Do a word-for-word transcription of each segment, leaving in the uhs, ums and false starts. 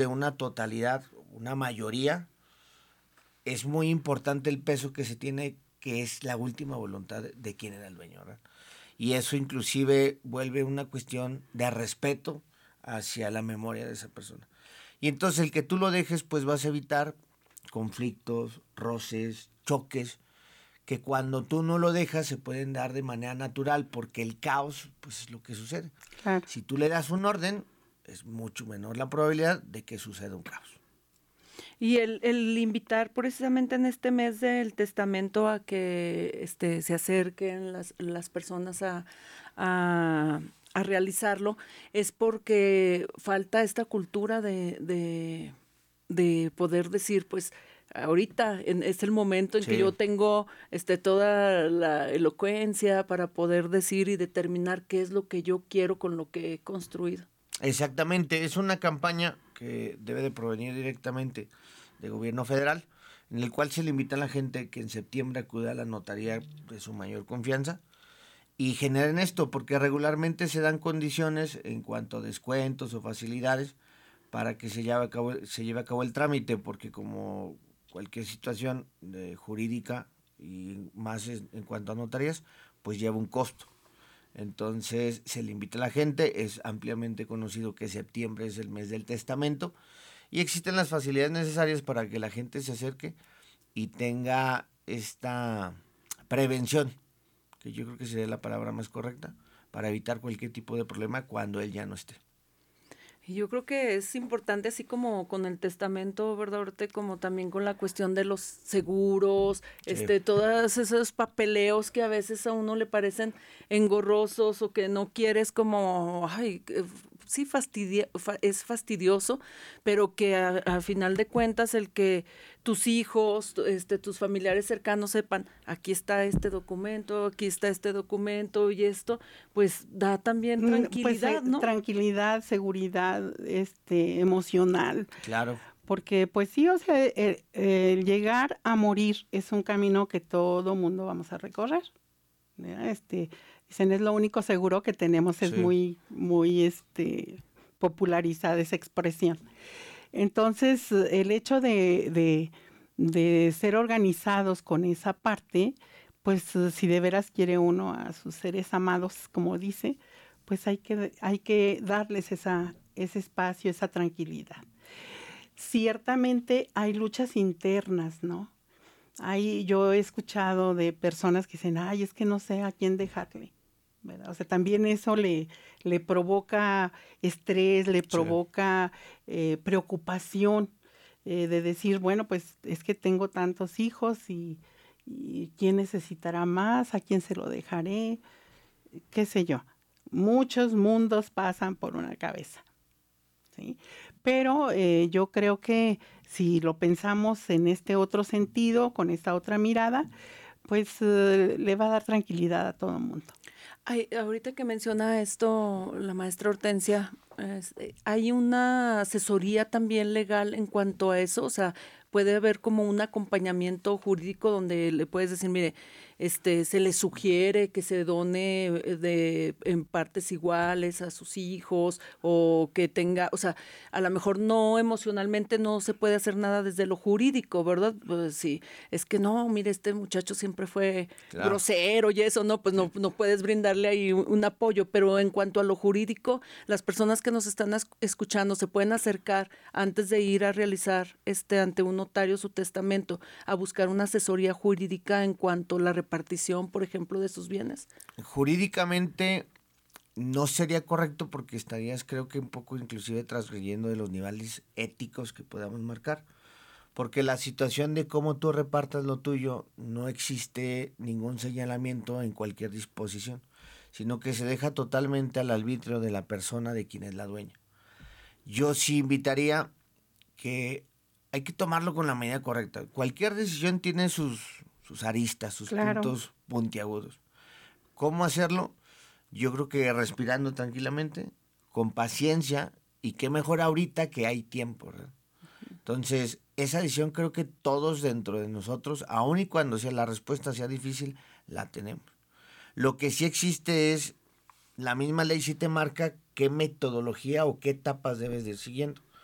de una totalidad, una mayoría, es muy importante el peso que se tiene, que es la última voluntad de, de quien era el dueño, ¿verdad? Y eso inclusive vuelve una cuestión de respeto hacia la memoria de esa persona. Y entonces el que tú lo dejes, pues vas a evitar conflictos, roces, choques, que cuando tú no lo dejas se pueden dar de manera natural, porque el caos, pues es lo que sucede. Claro. Si tú le das un orden, es mucho menor la probabilidad de que suceda un caos. Y el, el invitar precisamente en este mes del testamento a que este, se acerquen las, las personas a, a, a realizarlo, es porque falta esta cultura de, de, de poder decir, pues, ahorita en, es el momento en Sí. que yo tengo este, toda la elocuencia para poder decir y determinar qué es lo que yo quiero con lo que he construido. Exactamente, es una campaña que debe de provenir directamente del gobierno federal, en el cual se le invita a la gente que en septiembre acude a la notaría de su mayor confianza y generen esto, porque regularmente se dan condiciones en cuanto a descuentos o facilidades para que se lleve a cabo, se lleve a cabo el trámite, porque como cualquier situación eh, jurídica y más en, en cuanto a notarías, pues lleva un costo. Entonces se le invita a la gente, es ampliamente conocido que septiembre es el mes del testamento y existen las facilidades necesarias para que la gente se acerque y tenga esta prevención, que yo creo que sería la palabra más correcta, para evitar cualquier tipo de problema cuando él ya no esté. Y yo creo que es importante, así como con el testamento, ¿verdad, Orte? Como también con la cuestión de los seguros, Sí. este, todos esos papeleos que a veces a uno le parecen engorrosos o que no quieres como, ay, sí fastidia, fa, es fastidioso, pero que a, a final de cuentas el que tus hijos, este, tus familiares cercanos sepan, aquí está este documento, aquí está este documento y esto, pues da también tranquilidad, pues, ¿no? Tranquilidad, seguridad, este, emocional. Claro. Porque pues sí, o sea, el, el llegar a morir es un camino que todo mundo vamos a recorrer. Este, dicen, es lo único seguro que tenemos, es Sí. muy, muy este, popularizada esa expresión. Entonces, el hecho de, de, de ser organizados con esa parte, pues si de veras quiere uno a sus seres amados, como dice, pues hay que, hay que darles esa, ese espacio, esa tranquilidad. Ciertamente hay luchas internas, ¿no? Hay, yo he escuchado de personas que dicen, ay, es que no sé a quién dejarle, ¿verdad? O sea, también eso le, le provoca estrés, le provoca sí. eh, preocupación eh, de decir, bueno, pues es que tengo tantos hijos y, y quién necesitará más, a quién se lo dejaré, qué sé yo. Muchos mundos pasan por una cabeza. ¿Sí? Pero eh, yo creo que si lo pensamos en este otro sentido, con esta otra mirada, pues eh, le va a dar tranquilidad a todo el mundo. Ay, ahorita que menciona esto la maestra Hortensia, es, ¿hay una asesoría también legal en cuanto a eso? O sea, puede haber como un acompañamiento jurídico donde le puedes decir, mire, este, se le sugiere que se done de en partes iguales a sus hijos o que tenga, o sea, a lo mejor no emocionalmente no se puede hacer nada desde lo jurídico, ¿verdad? Pues sí, es que no, mire, este muchacho siempre fue claro. grosero y eso, no, pues sí. no, no puedes brindarle ahí un, un apoyo, pero en cuanto a lo jurídico, las personas que nos están escuchando se pueden acercar antes de ir a realizar este ante un notario su testamento, a buscar una asesoría jurídica en cuanto a la repartición, por ejemplo, de sus bienes. Jurídicamente no sería correcto porque estarías, creo que un poco inclusive transgrediendo de los niveles éticos que podamos marcar, porque la situación de cómo tú repartas lo tuyo no existe ningún señalamiento en cualquier disposición, sino que se deja totalmente al arbitrio de la persona de quien es la dueña. Yo sí invitaría que hay que tomarlo con la medida correcta. Cualquier decisión tiene sus, sus aristas, sus claro. puntos puntiagudos. ¿Cómo hacerlo? Yo creo que respirando tranquilamente, con paciencia, y qué mejor ahorita que hay tiempo, ¿verdad? Entonces, esa decisión creo que todos dentro de nosotros, aun y cuando sea la respuesta sea difícil, la tenemos. Lo que sí existe es, la misma ley sí te marca qué metodología o qué etapas debes de ir siguiendo.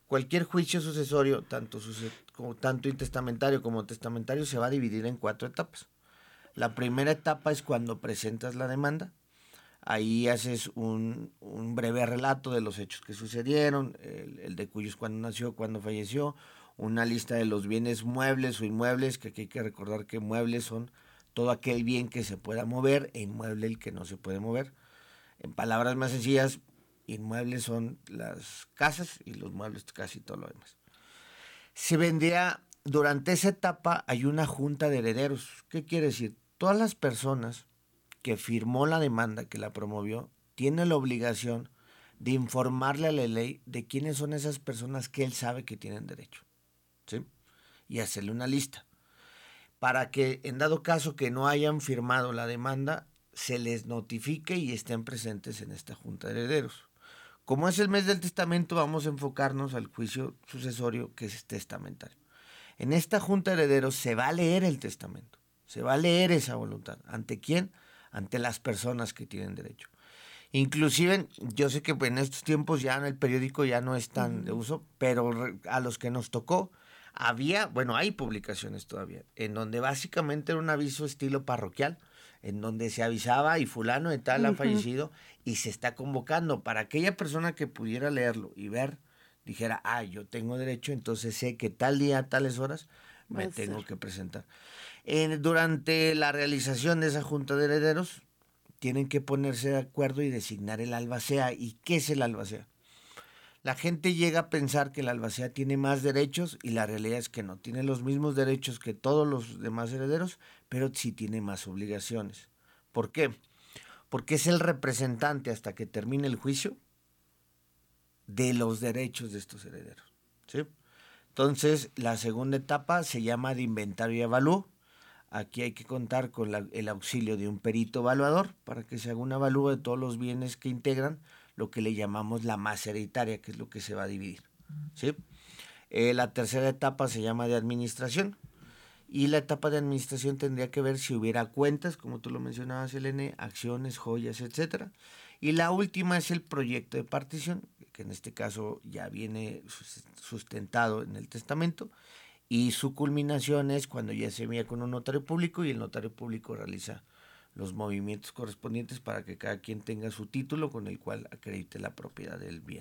Cualquier juicio sucesorio, tanto, suce- como, tanto intestamentario como testamentario, se va a dividir en cuatro etapas. La primera etapa es cuando presentas la demanda. Ahí haces un, un breve relato de los hechos que sucedieron, el, el de cuyos cuándo nació, cuándo falleció, una lista de los bienes muebles o inmuebles, que aquí hay que recordar que muebles son todo aquel bien que se pueda mover e inmueble el que no se puede mover. En palabras más sencillas, inmuebles son las casas y los muebles casi todo lo demás. Se vendría, durante esa etapa hay una junta de herederos. ¿Qué quiere decir? Todas las personas que firmó la demanda, que la promovió, tiene la obligación de informarle a la ley de quiénes son esas personas que él sabe que tienen derecho, ¿sí? Y hacerle una lista, para que en dado caso que no hayan firmado la demanda, se les notifique y estén presentes en esta junta de herederos. Como es el mes del testamento, vamos a enfocarnos al juicio sucesorio, que es testamentario. En esta junta de herederos se va a leer el testamento, se va a leer esa voluntad. ¿Ante quién? Ante las personas que tienen derecho. Inclusive, yo sé que en estos tiempos ya en el periódico ya no es tan uh-huh. de uso, pero a los que nos tocó, había, bueno, hay publicaciones todavía, en donde básicamente era un aviso estilo parroquial, en donde se avisaba y fulano de tal uh-huh. ha fallecido y se está convocando para aquella persona que pudiera leerlo y ver, dijera, ah, yo tengo derecho, entonces sé que tal día, a tales horas, me tengo que presentar. Eh, durante la realización de esa junta de herederos, tienen que ponerse de acuerdo y designar el albacea. ¿Y qué es el albacea? La gente llega a pensar que el albacea tiene más derechos y la realidad es que no. Tiene los mismos derechos que todos los demás herederos, pero sí tiene más obligaciones. ¿Por qué? Porque es el representante hasta que termine el juicio de los derechos de estos herederos, ¿sí? Entonces, la segunda etapa se llama de inventario y avalúo. Aquí hay que contar con la, el auxilio de un perito evaluador para que se haga un avalúo de todos los bienes que integran lo que le llamamos la masa hereditaria, que es lo que se va a dividir, ¿sí? Eh, la tercera etapa se llama de administración, y la etapa de administración tendría que ver si hubiera cuentas, como tú lo mencionabas, Elene, acciones, joyas, etcétera. Y la última es el proyecto de partición, que en este caso ya viene sustentado en el testamento, y su culminación es cuando ya se envía con un notario público y el notario público realiza los movimientos correspondientes para que cada quien tenga su título con el cual acredite la propiedad del bien.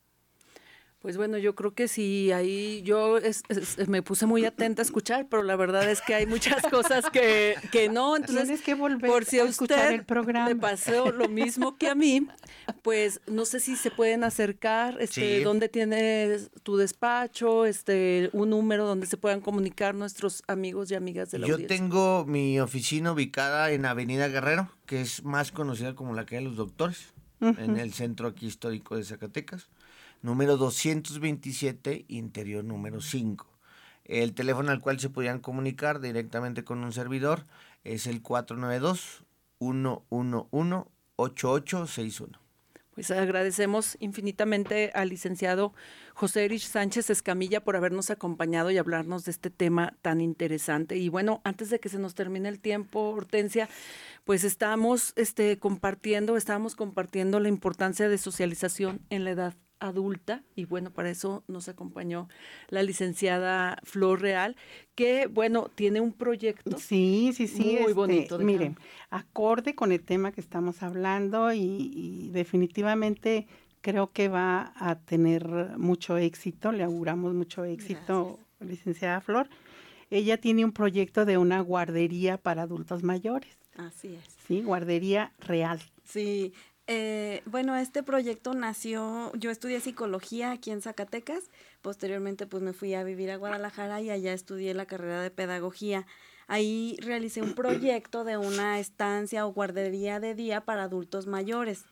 Pues bueno, yo creo que sí, ahí yo es, es, me puse muy atenta a escuchar, pero la verdad es que hay muchas cosas que, que no. Entonces, tienes que volver por si a, a escuchar el programa. Le pasó lo mismo que a mí, pues no sé si se pueden acercar, este, sí. dónde tienes tu despacho, este, un número donde se puedan comunicar nuestros amigos y amigas de la Yo audiencia. tengo mi oficina ubicada en Avenida Guerrero, que es más conocida como la calle de los Doctores, uh-huh. en el centro aquí histórico de Zacatecas. Número doscientos veintisiete, interior número cinco. El teléfono al cual se podían comunicar directamente con un servidor es el cuatro nueve dos, uno uno uno, ocho ocho seis uno. Pues agradecemos infinitamente al licenciado José Erich Sánchez Escamilla por habernos acompañado y hablarnos de este tema tan interesante. Y bueno, antes de que se nos termine el tiempo, Hortensia, pues estamos este, compartiendo, estábamos compartiendo la importancia de socialización en la edad adulta, y bueno, para eso nos acompañó la licenciada Flor Real, que bueno, tiene un proyecto sí, sí, sí, muy este, bonito. Miren, acorde con el tema que estamos hablando y, y definitivamente creo que va a tener mucho éxito, le auguramos mucho éxito, gracias, licenciada Flor. Ella tiene un proyecto de una guardería para adultos mayores. Así es. Sí, guardería real. Sí. Eh, bueno, este proyecto nació, yo estudié psicología aquí en Zacatecas, posteriormente pues me fui a vivir a Guadalajara y allá estudié la carrera de pedagogía. Ahí realicé un proyecto de una estancia o guardería de día para adultos mayores.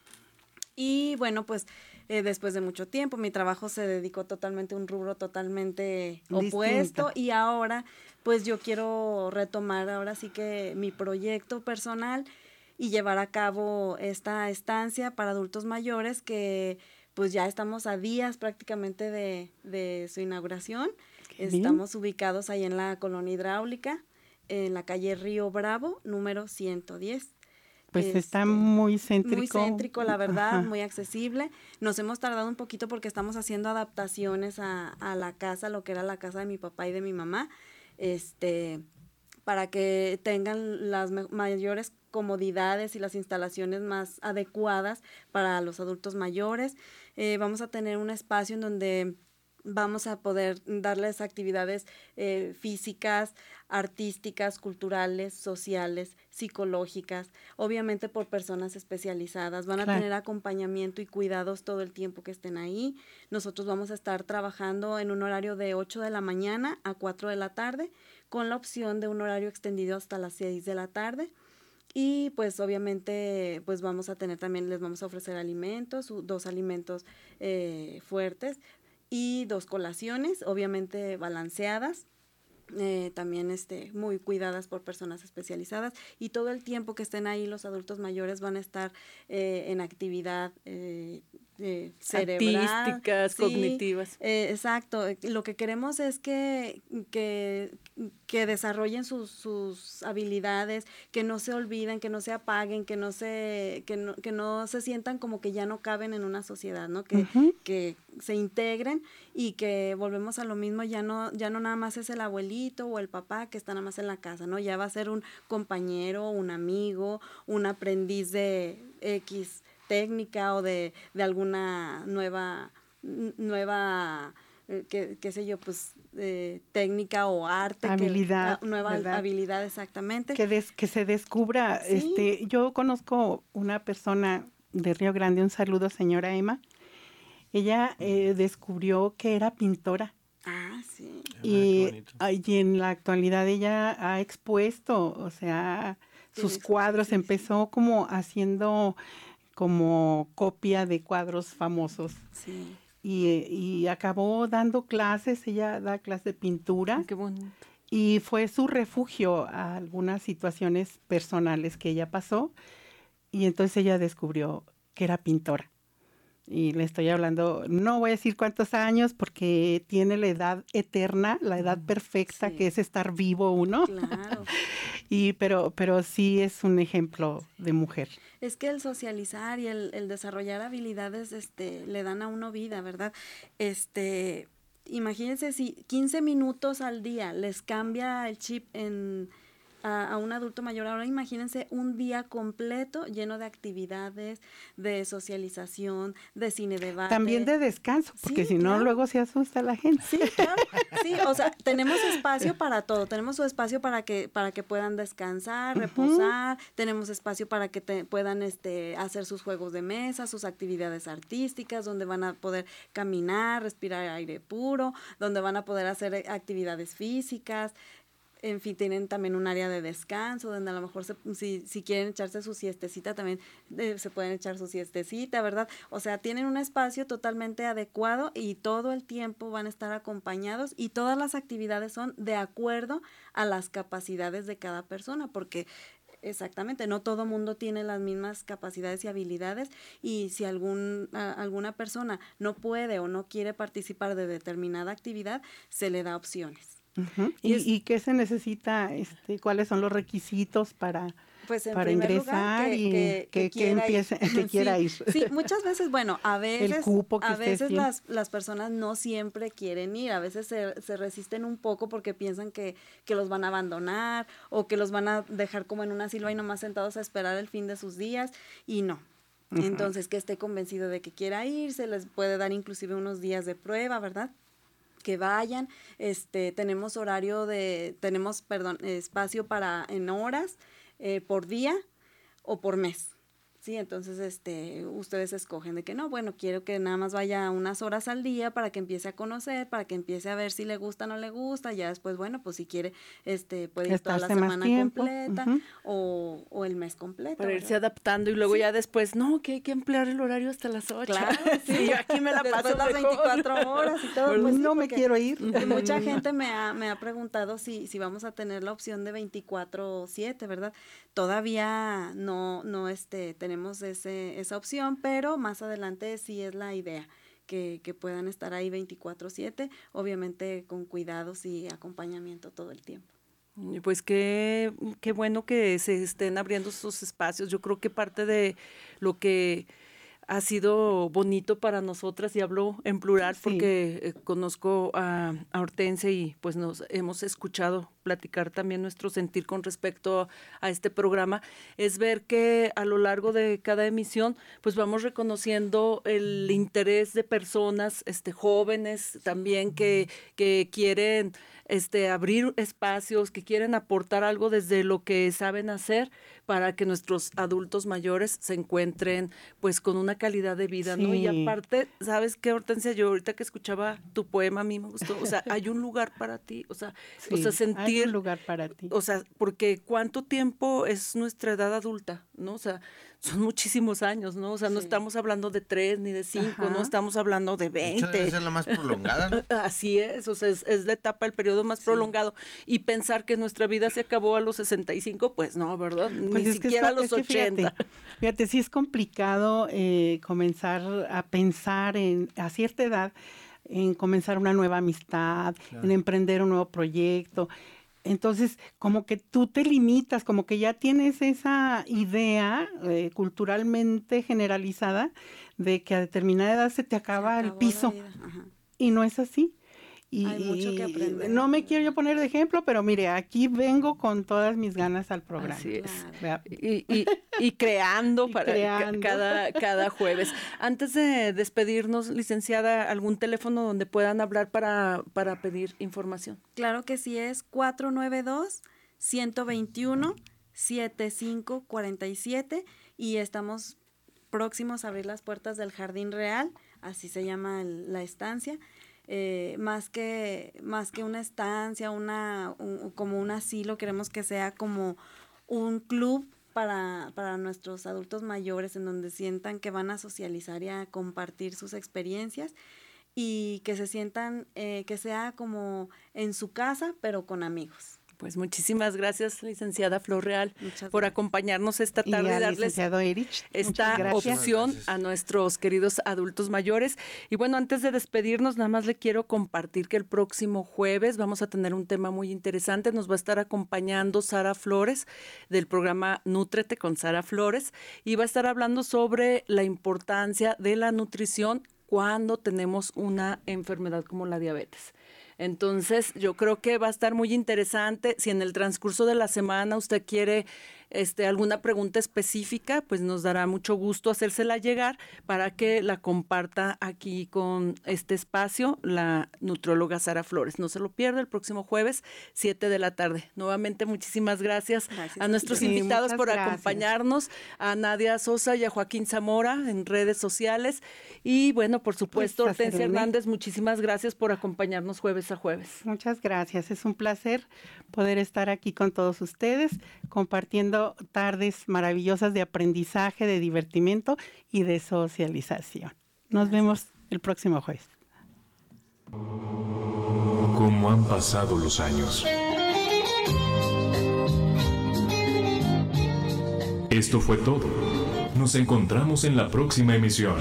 Y bueno, pues eh, después de mucho tiempo mi trabajo se dedicó totalmente a un rubro totalmente distinto, opuesto, y ahora pues yo quiero retomar ahora sí que mi proyecto personal y llevar a cabo esta estancia para adultos mayores que pues ya estamos a días prácticamente de, de su inauguración. Qué estamos bien ubicados ahí en la Colonia Hidráulica, en la calle Río Bravo, número ciento diez. Pues Este, está muy céntrico. Muy céntrico, la verdad, Ajá. muy accesible. Nos hemos tardado un poquito porque estamos haciendo adaptaciones a, a la casa, lo que era la casa de mi papá y de mi mamá, este, para que tengan las me- mayores comodidades y las instalaciones más adecuadas para los adultos mayores. Eh, vamos a tener un espacio en donde vamos a poder darles actividades eh, físicas, artísticas, culturales, sociales, psicológicas, obviamente por personas especializadas. Van a Claro. tener acompañamiento y cuidados todo el tiempo que estén ahí. Nosotros vamos a estar trabajando en un horario de ocho de la mañana a cuatro de la tarde, con la opción de un horario extendido hasta las seis de la tarde. Y pues obviamente pues vamos a tener también, les vamos a ofrecer alimentos, u- dos alimentos eh, fuertes y dos colaciones, obviamente balanceadas. Eh, también este, muy cuidadas por personas especializadas, y todo el tiempo que estén ahí los adultos mayores van a estar eh, en actividad eh, eh, cerebral. Artísticas, Sí, cognitivas. eh, exacto. Lo que queremos es que, que, que desarrollen sus, sus habilidades, que no se olviden, que no se apaguen, que no se, que no, que no se sientan como que ya no caben en una sociedad, ¿no? Que, Ujú. que se integren, y que volvemos a lo mismo, ya no, ya no nada más es el abuelito o el papá que está nada más en la casa, ¿no? Ya va a ser un compañero, un amigo, un aprendiz de X técnica o de, de alguna nueva, n- nueva, eh, qué, qué sé yo, pues eh, técnica o arte. Habilidad, Que, ah, nueva ¿verdad? habilidad, exactamente. Que, des- que se descubra, Sí. este, yo conozco una persona de Río Grande, un saludo, señora Emma. Ella eh, descubrió que era pintora. Ah, sí. Ah, qué Y, bonito. ah, y en la actualidad ella ha expuesto, o sea, sus Tiene su- cuadros, sí, sí. empezó como haciendo como copia de cuadros famosos Sí. y, eh, y acabó dando clases, ella da clases de pintura Ay, qué bonito. y fue su refugio a algunas situaciones personales que ella pasó, y entonces ella descubrió que era pintora. Y le estoy hablando, no voy a decir cuántos años, porque tiene la edad eterna, la edad perfecta, Sí. que es estar vivo uno. Claro. Y pero, pero sí es un ejemplo de mujer. Es que el socializar y el, el desarrollar habilidades, este, le dan a uno vida, ¿verdad? Este, imagínense si quince minutos al día les cambia el chip en a, a un adulto mayor. Ahora imagínense un día completo lleno de actividades, de socialización, de cine debate. También de descanso, porque Sí, si no, claro. luego se asusta la gente. Sí, claro. Sí, o sea, tenemos espacio para todo. Tenemos su espacio para que para que puedan descansar, reposar. Tenemos espacio para que te, puedan este hacer sus juegos de mesa, sus actividades artísticas, donde van a poder caminar, respirar aire puro, donde van a poder hacer eh, actividades físicas. En fin, tienen también un área de descanso, donde a lo mejor se- si, si quieren echarse su siestecita, también eh, se pueden echar su siestecita, ¿verdad? O sea, tienen un espacio totalmente adecuado, y todo el tiempo van a estar acompañados, y todas las actividades son de acuerdo a las capacidades de cada persona, porque exactamente, no todo mundo tiene las mismas capacidades y habilidades, y si algún, a- alguna persona no puede o no quiere participar de determinada actividad, se le da opciones. Ujú. Y ¿Y, es- y qué se necesita? Este, ¿cuáles son los requisitos para, Pues en para primer ingresar lugar, que, y que, que, que quiera ir. empiece, que quiera Sí, ir? sí, muchas veces, bueno, a veces, cupo que a esté veces bien. las, las personas no siempre quieren ir, a veces se, se resisten un poco porque piensan que, que los van a abandonar, o que los van a dejar como en una silva y nomás sentados a esperar el fin de sus días, y no. Ujú. Entonces, que esté convencido de que quiera ir, se les puede dar inclusive unos días de prueba, ¿verdad? Que vayan. Este, tenemos horario de, tenemos, perdón, espacio para en horas eh, por día o por mes. Sí, entonces este, ustedes escogen de que no, bueno, quiero que nada más vaya unas horas al día para que empiece a conocer, para que empiece a ver si le gusta o no le gusta. Ya después, bueno, pues si quiere, este, puede ir toda la Estarse más semana tiempo, completa, ujú. o, o el mes completo. Para irse ¿verdad? adaptando, y luego Sí. ya después, no, que hay que emplear el horario hasta las ocho. Claro, sí. yo aquí me la Después paso las mejor. veinticuatro horas y todo. Pues Pues sí, no me porque quiero ir. mucha gente me ha, me ha preguntado si, si vamos a tener la opción de veinticuatro siete, ¿verdad? Todavía no, no este, tenemos ese, esa opción, pero más adelante sí es la idea, que, que puedan estar ahí veinticuatro siete, obviamente con cuidados y acompañamiento todo el tiempo. Pues qué, qué bueno que se estén abriendo estos espacios. Yo creo que parte de lo que ha sido bonito para nosotras, y hablo en plural, sí, porque eh, conozco a, a Hortensia y pues nos hemos escuchado platicar también nuestro sentir con respecto a este programa, es ver que a lo largo de cada emisión pues vamos reconociendo el interés de personas este, jóvenes también que, que quieren este, abrir espacios, que quieren aportar algo desde lo que saben hacer para que nuestros adultos mayores se encuentren pues con una calidad de vida, sí, ¿no? Y aparte, ¿sabes qué, Hortensia? Yo ahorita que escuchaba tu poema, a mí me gustó, o sea, hay un lugar para ti, o sea, sí, o sea sentir... Hay un lugar para ti. O sea, porque ¿cuánto tiempo es nuestra edad adulta, no? O sea, son muchísimos años, ¿no? O sea, sí, no estamos hablando de tres ni de cinco, ajá, no estamos hablando de veinte. De hecho, debe ser la más prolongada, ¿no? Así es, o sea, es, es la etapa, el periodo más sí, prolongado. Y pensar que nuestra vida se acabó a los sesenta y cinco, pues no, ¿verdad? Pues ni siquiera es, a los es que ochenta. Fíjate, fíjate, sí es complicado eh, comenzar a pensar en, a cierta edad, en comenzar una nueva amistad, claro, en emprender un nuevo proyecto. Entonces, como que tú te limitas, como que ya tienes esa idea eh, culturalmente generalizada de que a determinada edad se te acaba se el piso. Y no es así. Y, Hay mucho que aprender. No me quiero yo poner de ejemplo, pero mire, aquí vengo con todas mis ganas al programa. Así es. Claro. Y, y, y creando y para creando. Cada, cada jueves. Antes de despedirnos, licenciada, ¿algún teléfono donde puedan hablar para, para pedir información? Claro que sí, es cuatro nueve dos, uno dos uno, siete cinco cuatro siete y estamos próximos a abrir las puertas del Jardín Real, así se llama el, la estancia. Eh, más que más que una estancia, una un, como un asilo, queremos que sea como un club para, para nuestros adultos mayores, en donde sientan que van a socializar y a compartir sus experiencias y que se sientan, eh, que sea como en su casa, pero con amigos. Pues muchísimas gracias, licenciada Flor Real, muchas por gracias. acompañarnos esta tarde y, y darles Erich, esta opción a nuestros queridos adultos mayores. Y bueno, antes de despedirnos, nada más le quiero compartir que el próximo jueves vamos a tener un tema muy interesante. Nos va a estar acompañando Sara Flores del programa Nútrete con Sara Flores y va a estar hablando sobre la importancia de la nutrición cuando tenemos una enfermedad como la diabetes. Entonces, yo creo que va a estar muy interesante. Si en el transcurso de la semana usted quiere este, alguna pregunta específica, pues nos dará mucho gusto hacérsela llegar para que la comparta aquí con este espacio la nutrióloga Sara Flores. No se lo pierda el próximo jueves, siete de la tarde. Nuevamente, muchísimas gracias, gracias a nuestros sí, invitados por gracias. acompañarnos, a Nadia Sosa y a Joaquín Zamora en redes sociales. Y bueno, por supuesto, pues, Hortensia Hernández, muchísimas gracias por acompañarnos jueves a jueves. Muchas gracias. Es un placer poder estar aquí con todos ustedes, compartiendo tardes maravillosas de aprendizaje, de divertimento y de socialización. Nos vemos el próximo jueves. ¿Cómo han pasado los años? Esto fue todo. Nos encontramos en la próxima emisión.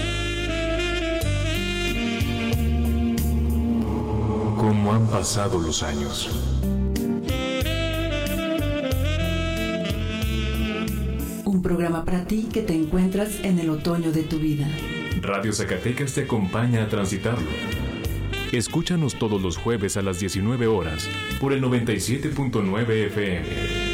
¿Cómo han pasado los años? Un programa para ti que te encuentras en el otoño de tu vida. Radio Zacatecas te acompaña a transitarlo. Escúchanos todos los jueves a las diecinueve horas por el noventa y siete punto nueve F M.